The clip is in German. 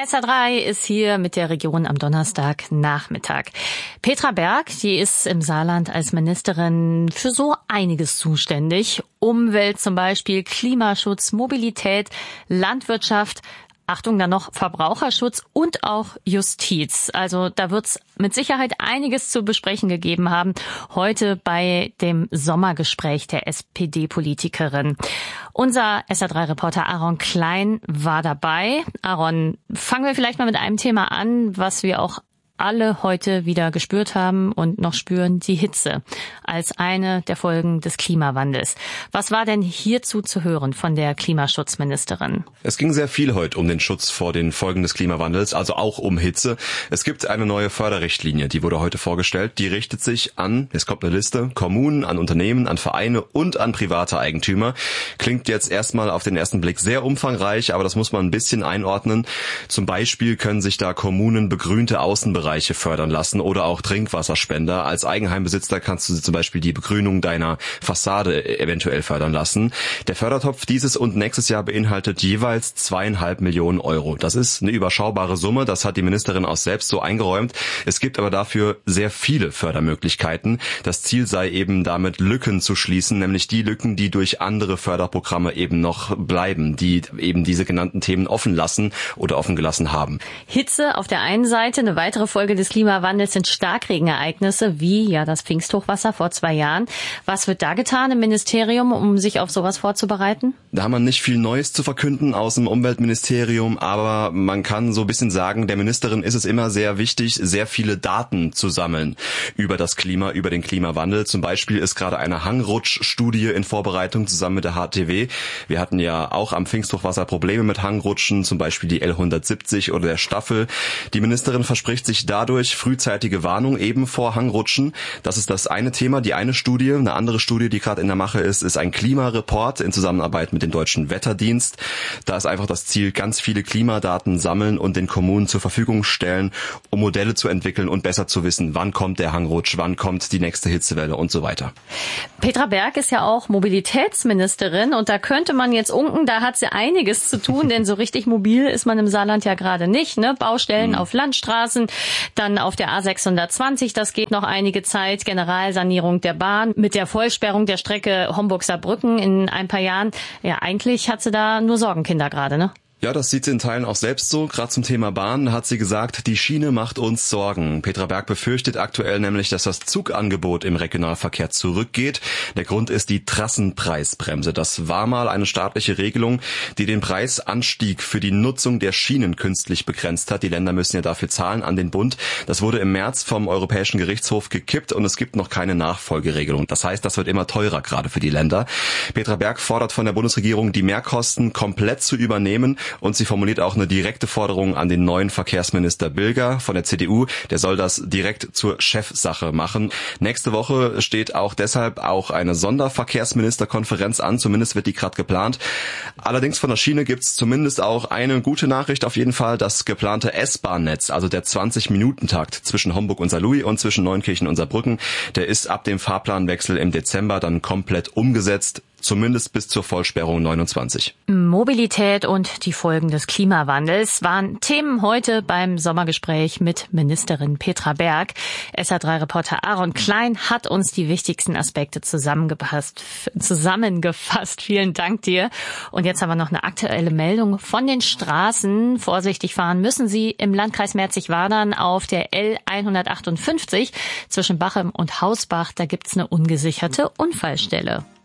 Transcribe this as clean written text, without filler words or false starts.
SA3 ist hier mit der Region am Donnerstagnachmittag. Petra Berg, die ist im Saarland als Ministerin für so einiges zuständig. Umwelt zum Beispiel, Klimaschutz, Mobilität, Landwirtschaft, Achtung, dann noch Verbraucherschutz und auch Justiz. Also da wird's mit Sicherheit einiges zu besprechen gegeben haben. Heute bei dem Sommergespräch der SPD-Politikerin. Unser SA3-Reporter Aaron Klein war dabei. Aaron, fangen wir vielleicht mal mit einem Thema an, was wir auch alle heute wieder gespürt haben und noch spüren, die Hitze als eine der Folgen des Klimawandels. Was war denn hierzu zu hören von der Klimaschutzministerin? Es ging sehr viel heute um den Schutz vor den Folgen des Klimawandels, also auch um Hitze. Es gibt eine neue Förderrichtlinie, die wurde heute vorgestellt. Die richtet sich an, es kommt eine Liste, Kommunen, an Unternehmen, an Vereine und an private Eigentümer. Klingt jetzt erstmal auf den ersten Blick sehr umfangreich, aber das muss man ein bisschen einordnen. Zum Beispiel können sich da Kommunen begrünte Außenbereiche fördern lassen oder auch Trinkwasserspender. Als Eigenheimbesitzer kannst du zum Beispiel die Begrünung deiner Fassade eventuell fördern lassen. Der Fördertopf dieses und nächstes Jahr beinhaltet jeweils 2,5 Millionen Euro. Das ist eine überschaubare Summe, das hat die Ministerin auch selbst so eingeräumt. Es gibt aber dafür sehr viele Fördermöglichkeiten. Das Ziel sei eben damit Lücken zu schließen, nämlich die Lücken, die durch andere Förderprogramme eben noch bleiben, die eben diese genannten Themen offen lassen oder offen gelassen haben. Hitze auf der einen Seite, eine weitere Folge des Klimawandels sind Starkregenereignisse, wie ja das Pfingsthochwasser vor 2 Jahren. Was wird da getan im Ministerium, um sich auf sowas vorzubereiten? Da haben wir nicht viel Neues zu verkünden aus dem Umweltministerium, aber man kann so ein bisschen sagen, der Ministerin ist es immer sehr wichtig, sehr viele Daten zu sammeln über das Klima, über den Klimawandel. Zum Beispiel ist gerade eine Hangrutschstudie in Vorbereitung zusammen mit der HTW. Wir hatten ja auch am Pfingsthochwasser Probleme mit Hangrutschen, zum Beispiel die L170 oder der Staffel. Die Ministerin verspricht sich dadurch frühzeitige Warnung eben vor Hangrutschen. Das ist das eine Thema, die eine Studie. Eine andere Studie, die gerade in der Mache ist ein Klimareport in Zusammenarbeit mit dem Deutschen Wetterdienst. Da ist einfach das Ziel, ganz viele Klimadaten sammeln und den Kommunen zur Verfügung stellen, um Modelle zu entwickeln und besser zu wissen, wann kommt der Hangrutsch, wann kommt die nächste Hitzewelle und so weiter. Petra Berg ist ja auch Mobilitätsministerin und da könnte man jetzt unken, da hat sie einiges zu tun, denn so richtig mobil ist man im Saarland ja gerade nicht, ne? Baustellen auf Landstraßen, dann auf der A620, das geht noch einige Zeit, Generalsanierung der Bahn mit der Vollsperrung der Strecke Homburg-Saarbrücken in ein paar Jahren. Ja, eigentlich hat sie da nur Sorgenkinder gerade, ne? Ja, das sieht sie in Teilen auch selbst so. Gerade zum Thema Bahn hat sie gesagt, die Schiene macht uns Sorgen. Petra Berg befürchtet aktuell nämlich, dass das Zugangebot im Regionalverkehr zurückgeht. Der Grund ist die Trassenpreisbremse. Das war mal eine staatliche Regelung, die den Preisanstieg für die Nutzung der Schienen künstlich begrenzt hat. Die Länder müssen ja dafür zahlen an den Bund. Das wurde im März vom Europäischen Gerichtshof gekippt und es gibt noch keine Nachfolgeregelung. Das heißt, das wird immer teurer, gerade für die Länder. Petra Berg fordert von der Bundesregierung, die Mehrkosten komplett zu übernehmen. Und sie formuliert auch eine direkte Forderung an den neuen Verkehrsminister Bilger von der CDU. Der soll das direkt zur Chefsache machen. Nächste Woche steht auch deshalb auch eine Sonderverkehrsministerkonferenz an. Zumindest wird die gerade geplant. Allerdings von der Schiene gibt's zumindest auch eine gute Nachricht auf jeden Fall. Das geplante S-Bahn-Netz, also der 20-Minuten-Takt zwischen Homburg und Saarlouis und zwischen Neunkirchen und Saarbrücken, der ist ab dem Fahrplanwechsel im Dezember dann komplett umgesetzt. Zumindest bis zur Vollsperrung 29. Mobilität und die Folgen des Klimawandels waren Themen heute beim Sommergespräch mit Ministerin Petra Berg. SA3-Reporter Aaron Klein hat uns die wichtigsten Aspekte zusammengefasst. Vielen Dank dir. Und jetzt haben wir noch eine aktuelle Meldung von den Straßen. Vorsichtig fahren müssen Sie im Landkreis Merzig-Wadern auf der L158 zwischen Bachem und Hausbach. Da gibt's eine ungesicherte Unfallstelle.